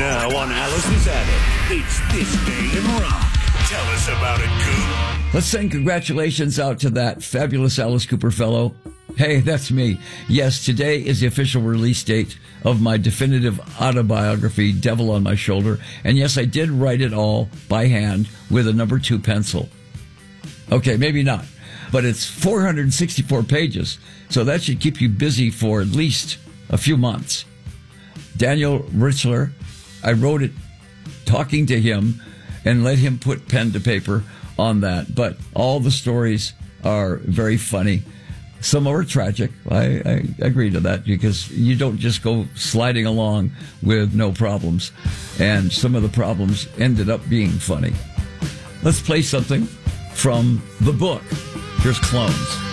Now on Alice's Attic, it's This Day in Rock. Tell us about it, Coop. Let's send congratulations out to that fabulous Alice Cooper fellow. Hey, that's me. Yes, today is the official release date of my definitive autobiography, Devil on My Shoulder. And yes, I did write it all by hand with a number 2 pencil. Okay, maybe not, but it's 464 pages. So that should keep you busy for at least a few months. Daniel Richler, I wrote it talking to him and let him put pen to paper on that. But all the stories are very funny. Some are tragic. I agree to that because you don't just go sliding along with no problems. And some of the problems ended up being funny. Let's play something from the book. Here's Clones.